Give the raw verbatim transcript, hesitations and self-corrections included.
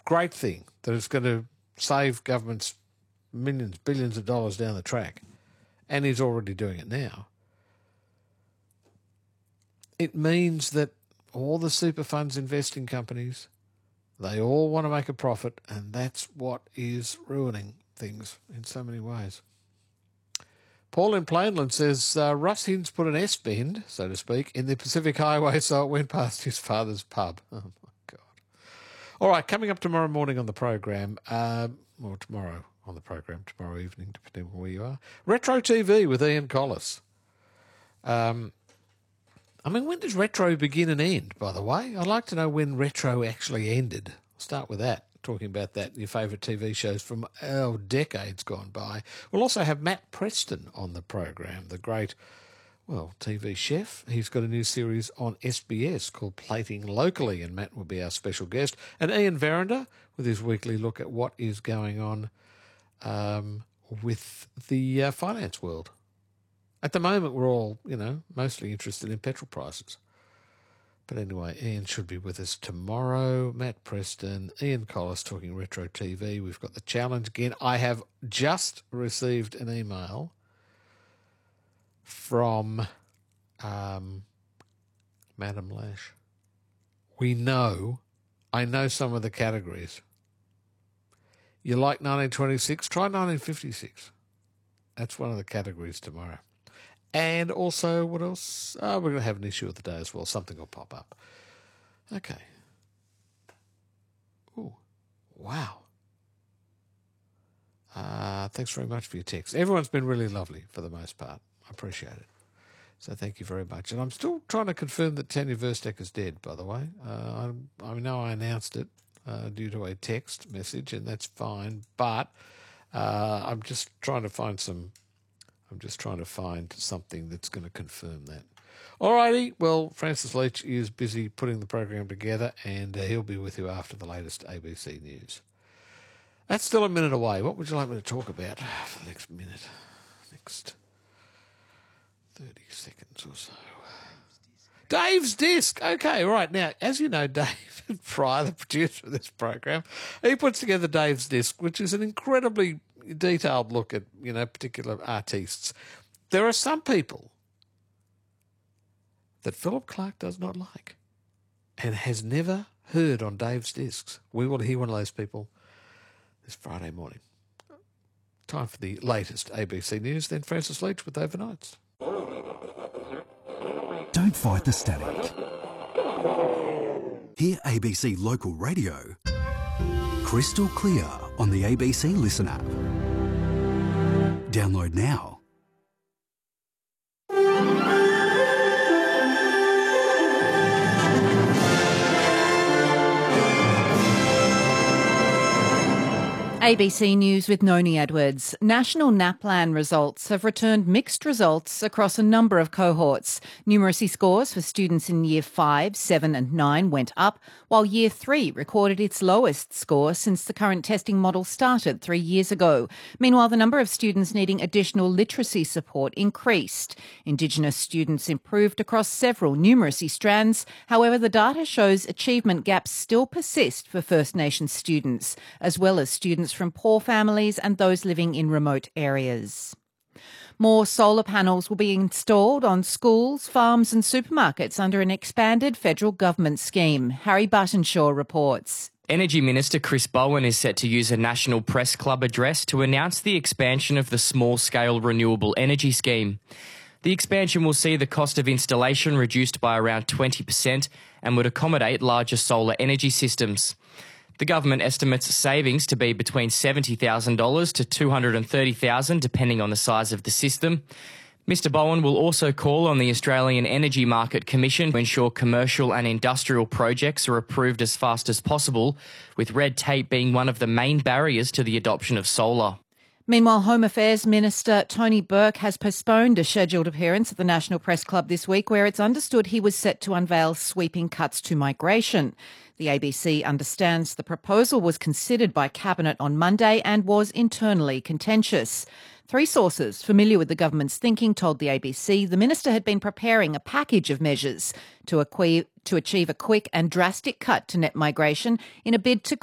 great thing that is going to save governments millions, billions of dollars down the track, and he's already doing it now. It means that all the super funds investing companies, they all want to make a profit, and that's what is ruining things in so many ways. Paul in Plainland says, uh, Russ Hinds put an S-bend, so to speak, in the Pacific Highway so it went past his father's pub. Oh, my God. All right, coming up tomorrow morning on the program, um, or tomorrow on the program, tomorrow evening, depending on where you are, Retro T V with Ian Collis. Um, I mean, when does retro begin and end, by the way? I'd like to know when retro actually ended. I'll start with that, talking about that, your favourite T V shows from oh, decades gone by. We'll also have Matt Preston on the program, the great, well, T V chef. He's got a new series on S B S called Plating Locally, and Matt will be our special guest. And Ian Verinder with his weekly look at what is going on um, with the uh, finance world. At the moment, we're all, you know, mostly interested in petrol prices. But anyway, Ian should be with us tomorrow. Matt Preston, Ian Collis talking Retro T V. We've got the challenge again. I have just received an email from um, Madam Lash. We know, I know some of the categories. You like nineteen twenty-six? Try nineteen fifty-six. That's one of the categories tomorrow. And also, what else? Oh, we're going to have an issue of the day as well. Something will pop up. Okay. Ooh, wow. Uh, thanks very much for your text. Everyone's been really lovely for the most part. I appreciate it. So thank you very much. And I'm still trying to confirm that Tanya Verstek is dead, by the way. Uh, I, I know I announced it uh, due to a text message, and that's fine. But uh, I'm just trying to find some... I'm just trying to find something that's going to confirm that. All righty. Well, Francis Leach is busy putting the program together, and uh, he'll be with you after the latest A B C News. That's still a minute away. What would you like me to talk about for the next minute? Next thirty seconds or so. Dave's Disc. Okay, right. Now, as you know, David Pryor, the producer of this program, he puts together Dave's Disc, which is an incredibly detailed look at, you know, particular artists. There are some people that Philip Clark does not like and has never heard on Dave's Discs. We will hear one of those people this Friday morning. Time for the latest A B C News, then Francis Leach with Overnights. Don't fight the static. Hear A B C Local Radio crystal clear on the A B C Listen app. Download now. A B C News with Noni Edwards. National NAPLAN results have returned mixed results across a number of cohorts. Numeracy scores for students in Year five, seven and nine went up, while Year three recorded its lowest score since the current testing model started three years ago. Meanwhile, the number of students needing additional literacy support increased. Indigenous students improved across several numeracy strands. However, the data shows achievement gaps still persist for First Nations students, as well as students from poor families and those living in remote areas. More solar panels will be installed on schools, farms and supermarkets under an expanded federal government scheme. Harry Buttonshaw reports. Energy Minister Chris Bowen is set to use a National Press Club address to announce the expansion of the small-scale renewable energy scheme. The expansion will see the cost of installation reduced by around twenty percent and would accommodate larger solar energy systems. The government estimates savings to be between seventy thousand dollars to two hundred thirty thousand dollars, depending on the size of the system. Mister Bowen will also call on the Australian Energy Market Commission to ensure commercial and industrial projects are approved as fast as possible, with red tape being one of the main barriers to the adoption of solar. Meanwhile, Home Affairs Minister Tony Burke has postponed a scheduled appearance at the National Press Club this week, where it's understood he was set to unveil sweeping cuts to migration. The A B C understands the proposal was considered by Cabinet on Monday and was internally contentious. Three sources familiar with the government's thinking told the A B C the minister had been preparing a package of measures to, equi- to achieve a quick and drastic cut to net migration in a bid to